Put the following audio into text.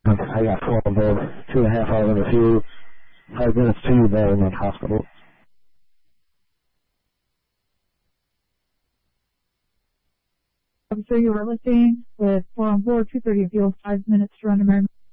I got 4 on board, 2.5 hours in the fuel, 5 minutes to Belmont Hospital. So you were lifting with 4 on board, 2:30 fuel, 5 minutes to run emergency.